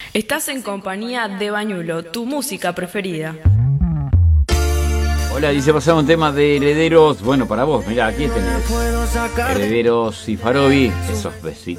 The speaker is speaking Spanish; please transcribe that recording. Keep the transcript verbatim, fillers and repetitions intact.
Estás en compañía de Bañulo, tu música preferida. Hola, dice pasar un tema de Herederos. Bueno, para vos, mirá, aquí tenés Herederos y Farovi, esos besitos.